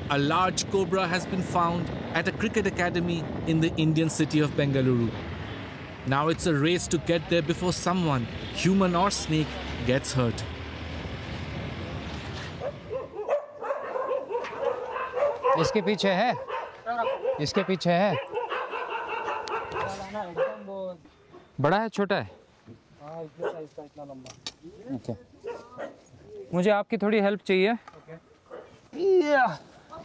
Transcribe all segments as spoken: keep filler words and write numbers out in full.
A large cobra has been found at a cricket academy in the Indian city of Bengaluru. Now it's a race to get there before someone, human or snake, gets hurt. इसके पीछे है, इसके पीछे है। बड़ा है, छोटा है? ओके। मुझे आपकी थोड़ी हेल्प चाहिए। Yeah.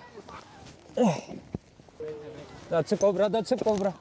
That's a cobra, that's a cobra.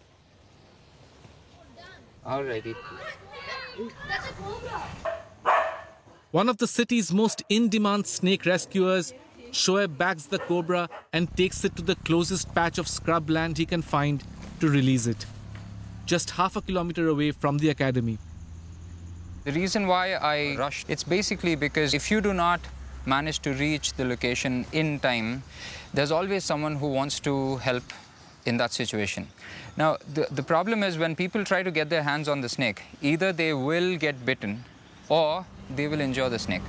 Alrighty. That's a cobra. One of the city's most in-demand snake rescuers, Shoaib bags the cobra and takes it to the closest patch of scrub land he can find to release it, just half a kilometer away from the academy. The reason why I rushed, it's basically because if you do not manage to reach the location in time, there's always someone who wants to help in that situation. Now, the, the problem is when people try to get their hands on the snake, either they will get bitten or they will injure the snake.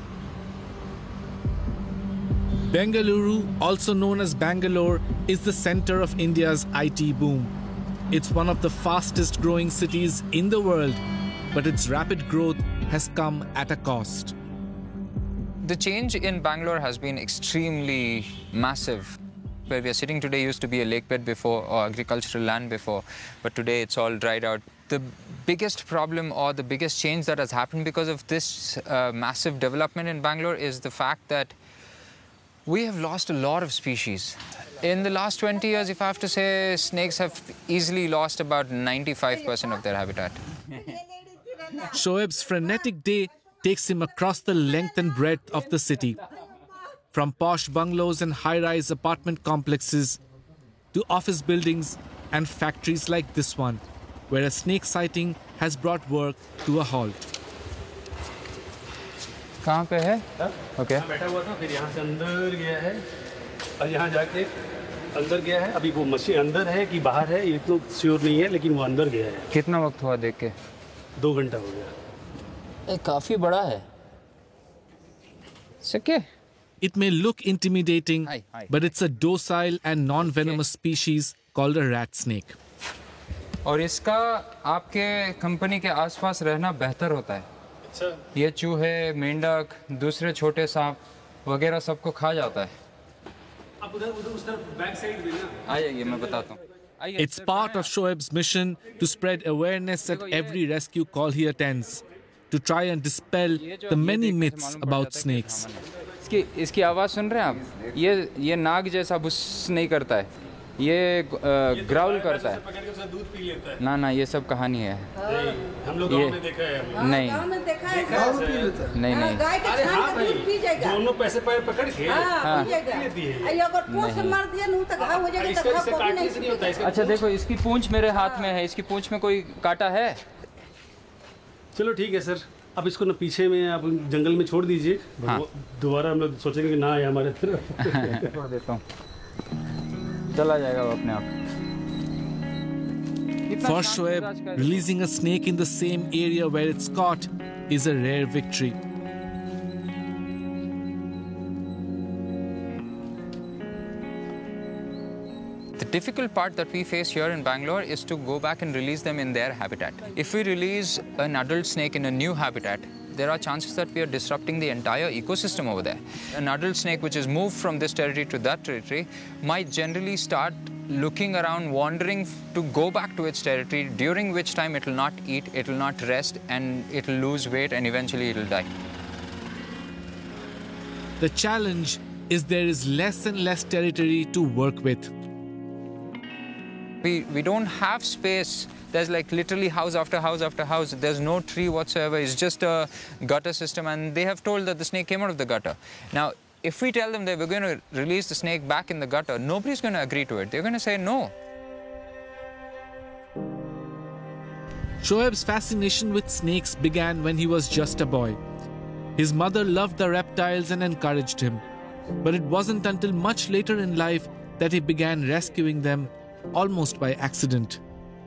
Bengaluru, also known as Bangalore, is the center of India's I T boom. It's one of the fastest growing cities in the world, but its rapid growth has come at a cost. The change in Bangalore has been extremely massive. Where we are sitting today used to be a lake bed before or agricultural land before, but today it's all dried out. The biggest problem or the biggest change that has happened because of this uh, massive development in Bangalore is the fact that we have lost a lot of species. In the last twenty years, if I have to say, snakes have easily lost about ninety-five percent of their habitat. Shoaib's frenetic day takes him across the length and breadth of the city. From posh bungalows and high-rise apartment complexes to office buildings and factories like this one, where a snake sighting has brought work to a halt. कहाँ पे है? Okay. बैठा हुआ था, फिर यहाँ से अंदर गया है, और यहाँ जाके अंदर गया है. अभी वो मशीन अंदर है कि बाहर है, ये तो श्योर नहीं है, लेकिन वो अंदर गया है. कितना वक्त हुआ देख के? दो घंटा हो गया. ये काफी बड़ा है. सके? It may look intimidating, Hi, hi. but it's a docile and non-venomous species called a rat snake. और इसका आपके कंपनी के आसपास रहना बेहतर होता है. अच्छा. ये चूहे, मेंढक, दूसरे छोटे सांप वगैरह सबको खा जाता है. आप उधर उधर उस तरफ बैक साइड में ना. आ जाइए, मैं बताता हूँ. It's part of Shoaib's mission to spread awareness at every rescue call he attends, to try and dispel the many myths about snakes. इसकी इसकी आवाज़ सुन रहे हैं आप? ये ये नाग जैसा बुस नहीं करता है. ये ग्राउल करता है. पकड़ के उसका दूध पी लेता है. ना ना ये सब कहानी है. हम लोग गांव में देखा है. नहीं नहीं नहीं. गाय के छान के दूध पी जाएगा. दोनों पैसे पकड़ के हाँ पी जाएगा. अगर पूंछ मार दिया नहीं तो घाव हो जाएगा. तो घाव कभी नहीं होता. अच्छा देखो, इसकी पूंछ मेरे हाथ में है. इसकी पूंछ में कोई काटा है? चलो ठीक है सर, आप इसको ना पीछे में आप जंगल में छोड़ दीजिए. हाँ. दोबारा हम लोग सोचेंगे कि ना आए हमारे तरफ. छोड़ देता हूँ, चला जाएगा वो अपने आप. For Shoaib, releasing a snake in the same area where it's caught is a rare victory. The difficult part that we face here in Bangalore is to go back and release them in their habitat. If we release an adult snake in a new habitat, there are chances that we are disrupting the entire ecosystem over there. An adult snake which is moved from this territory to that territory might generally start looking around, wandering to go back to its territory, during which time it will not eat, it will not rest, and it will lose weight, and eventually it will die. The challenge is there is less and less territory to work with. We, we don't have space. There's like literally house after house after house. There's no tree whatsoever. It's just a gutter system, and they have told that the snake came out of the gutter. Now, if we tell them that we're going to release the snake back in the gutter, nobody's going to agree to it. They're going to say no. Shoaib's fascination with snakes began when he was just a boy. His mother loved the reptiles and encouraged him. But it wasn't until much later in life that he began rescuing them, almost by accident.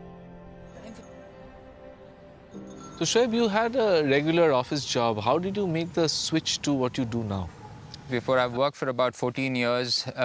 So Shoaib, you had a regular office job. How did you make the switch to what you do now? Before, I've worked for about fourteen years uh,